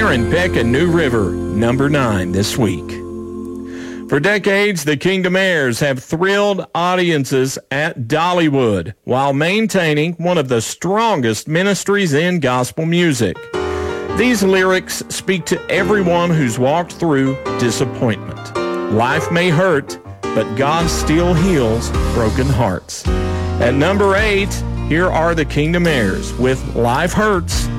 Aaron Peck and New River, number 9 this week. For decades, the Kingdom Heirs have thrilled audiences at Dollywood while maintaining one of the strongest ministries in gospel music. These lyrics speak to everyone who's walked through disappointment. Life may hurt, but God still heals broken hearts. At number 8, here are the Kingdom Heirs with Life Hurts,